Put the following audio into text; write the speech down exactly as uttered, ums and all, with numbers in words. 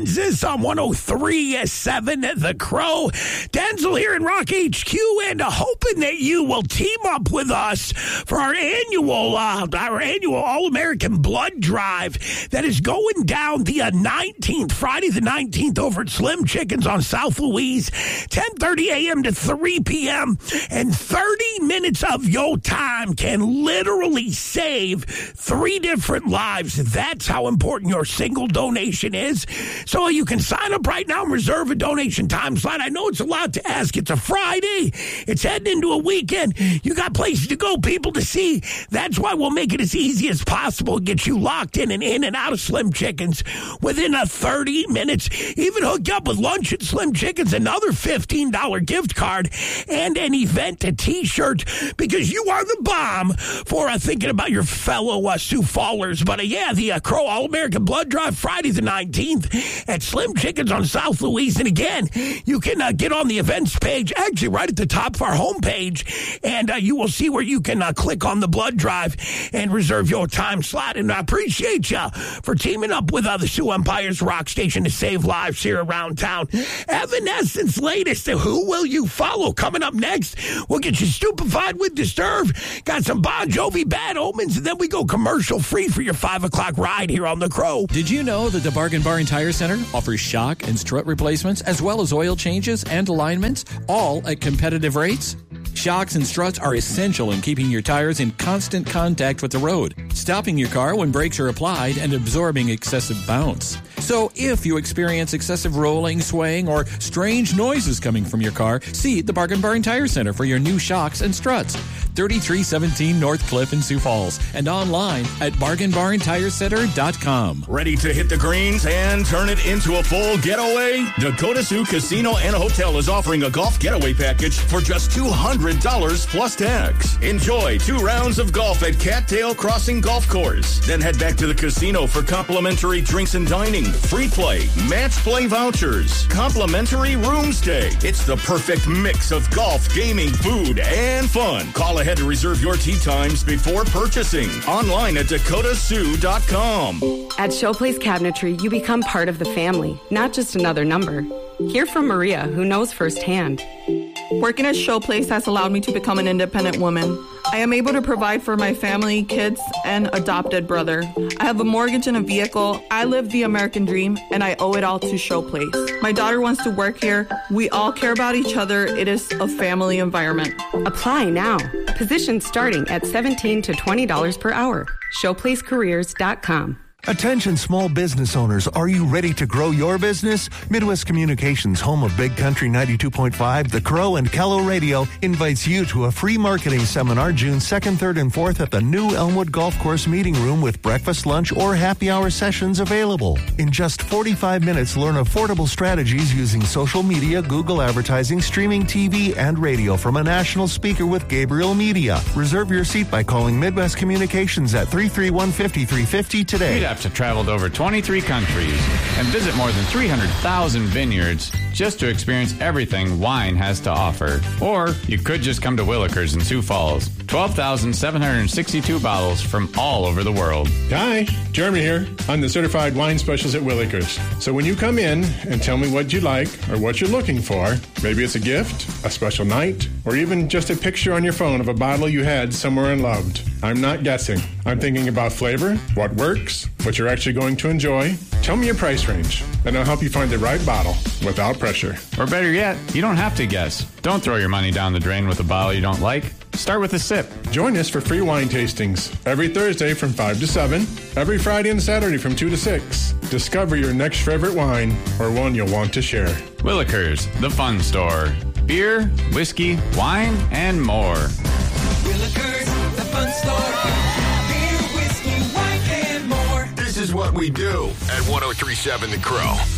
Kansas on one oh three point seven The Crow. Denzel here in Rock H Q, and uh, hoping that you will team up with us for our annual uh, our annual All-American Blood Drive that is going down the uh, nineteenth, Friday the nineteenth, over at Slim Chickens on South Louise, ten thirty a.m. to three p.m. And thirty minutes of your time can literally save three different lives. That's how important your single donation is. So you can sign up right now and reserve a donation time slot. I know it's a lot to ask. It's a Friday. It's heading into a weekend. You got places to go, people to see. That's why we'll make it as easy as possible. Get you locked in and in and out of Slim Chickens within a thirty minutes. Even hook you up with lunch at Slim Chickens, another fifteen dollars gift card, and an event, a t-shirt, because you are the bomb for uh, thinking about your fellow uh, Sioux Fallers. But uh, yeah, the uh, Crow All-American Blood Drive, Friday the nineteenth at Slim Chickens on South Louise. And again, you can uh, get on the events page, actually right at the top of our homepage, and uh, you will see where you can uh, click on the blood drive and reserve your time slot. And I appreciate you for teaming up with uh, the Sioux Empire's rock station to save lives here around town. Evanescence latest, Who Will You Follow? Coming up next, we'll get you stupefied with Disturbed. Got some Bon Jovi, Bad Omens, and then we go commercial free for your five o'clock ride here on The Crow. Did you know that the Bargain Barn Tire Center offers shock and strut replacements as well as oil changes and alignments, all at competitive rates? Shocks and struts are essential in keeping your tires in constant contact with the road, stopping your car when brakes are applied and absorbing excessive bounce. So if you experience excessive rolling, swaying, or strange noises coming from your car, see the Bargain Barn Tire Center for your new shocks and struts. thirty-three seventeen North Cliff in Sioux Falls, and online at bargain barn tire center dot com. Ready to hit the greens and turn it into a full getaway? Dakota Sioux Casino and Hotel is offering a golf getaway package for just two hundred dollars plus tax. Enjoy two rounds of golf at Cattail Crossing Golf Course. Then head back to the casino for complimentary drinks and dining, free play, match play vouchers, complimentary room stay. It's the perfect mix of golf, gaming, food, and fun. Call ahead to reserve your tee times before purchasing. Online at dakota sioux dot com. At Showplace Cabinetry, you become part of the family, not just another number. Hear from Maria, who knows firsthand. Working at Showplace has allowed me to become an independent woman. I am able to provide for my family, kids, and adopted brother. I have a mortgage and a vehicle. I live the American dream, and I owe it all to Showplace. My daughter wants to work here. We all care about each other. It is a family environment. Apply now. Positions starting at seventeen to twenty dollars per hour. showplace careers dot com. Attention small business owners, are you ready to grow your business? Midwest Communications, home of Big Country ninety-two point five, The Crow, and Kello Radio, invites you to a free marketing seminar June second, third, and fourth at the new Elmwood Golf Course Meeting Room with breakfast, lunch, or happy hour sessions available. In just forty-five minutes, learn affordable strategies using social media, Google advertising, streaming T V, and radio from a national speaker with Gabriel Media. Reserve your seat by calling Midwest Communications at three three one, five three five zero today. You'd have to travel to over twenty-three countries and visit more than three hundred thousand vineyards just to experience everything wine has to offer. Or you could just come to Willikers in Sioux Falls. twelve thousand seven hundred sixty-two bottles from all over the world. Hi, Jeremy here. I'm the certified wine specialist at Willikers. So when you come in and tell me what you like or what you're looking for, maybe it's a gift, a special night, or even just a picture on your phone of a bottle you had somewhere and loved. I'm not guessing. I'm thinking about flavor, what works, what you're actually going to enjoy. Tell me your price range, and I'll help you find the right bottle without pressure. Or better yet, you don't have to guess. Don't throw your money down the drain with a bottle you don't like. Start with a sip. Join us for free wine tastings every Thursday from five to seven, every Friday and Saturday from two to six. Discover your next favorite wine or one you'll want to share. Willikers, the fun store. Beer, whiskey, wine, and more. Willikers, the fun store. Beer, whiskey, wine, and more. This is what we do at one oh three point seven The Crow.